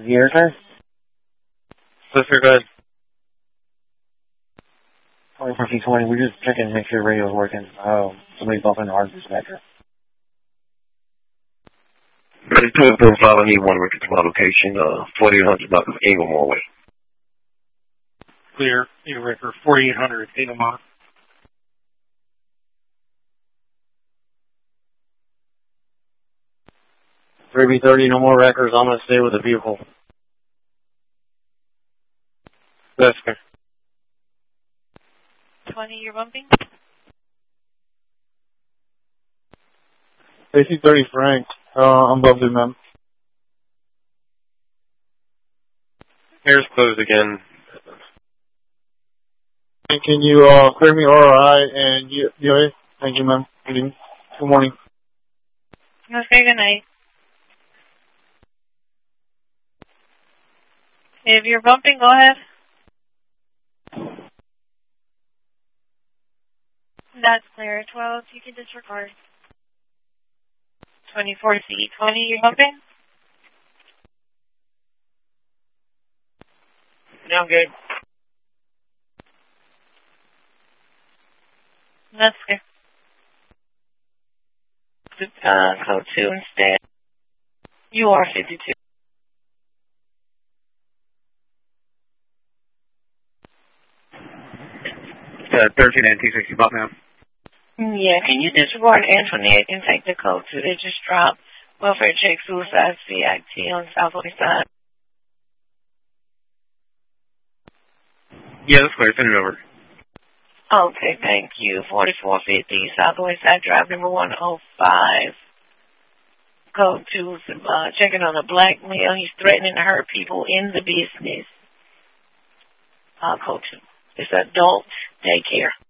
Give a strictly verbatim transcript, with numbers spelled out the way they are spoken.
Here, sir? Listener, go ahead. twenty-four C twenty, we're just checking to make sure the radio's working. Oh, somebody bumping the hard dispatcher. thirty-two profile, I need one record to my location, uh, forty-eight hundred block of Inglemore Way. Clear, Eagle Record, forty-eight hundred, Inglemore. three B thirty, no more records. I'm going to stay with the vehicle. That's good. twenty, you're bumping? A C thirty Frank, uh, I'm bumping, ma'am. Air's closed again. And can you uh, clear me R I and U A? Thank you, ma'am. Good morning. Okay, good night. If you're bumping, go ahead. That's clear. twelve, you can disregard. twenty-four C twenty, you're bumping? Yeah, I'm good. That's clear. Uh, code two instead. You are fifty-two. Uh, thirteen and T sixty buck now. Yeah, can you disregard Antoinette and take the code two? They just dropped welfare check suicide C I T on the southwest side. Yeah, that's clear. Send it over. Okay, thank you. forty-four fifty Southwest Side Drive, number one oh five. Code two, uh, checking on a black male. He's threatening to hurt people in the business. Uh, code two. It's adult daycare.